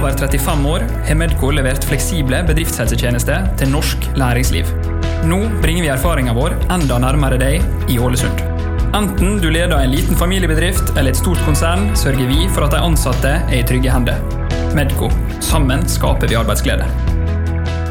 over 35 år har Medco levert fleksible bedriftshelsetjenester til norsk næringsliv. Nå bringer vi erfaringen vår enda nærmere deg i Ålesund. Enten du leder en liten familiebedrift eller et stort konsern, sørger vi for at de ansatte er i trygge hender. Medco. Sammen skaper vi arbeidsglede.